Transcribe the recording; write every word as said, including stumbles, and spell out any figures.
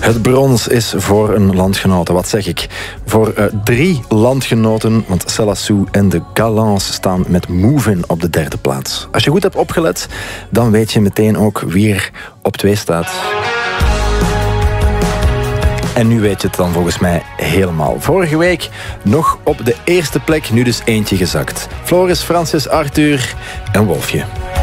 Het brons is voor een landgenote, wat zeg ik? Voor uh, drie landgenoten, want Selassou en de Galants staan met Move-In op de derde plaats. Als je goed hebt opgelet, dan weet je meteen ook wie er op twee staat. En nu weet je het dan volgens mij helemaal. Vorige week nog op de eerste plek, nu dus eentje gezakt. Floris, Francis, Arthur en Wolfje.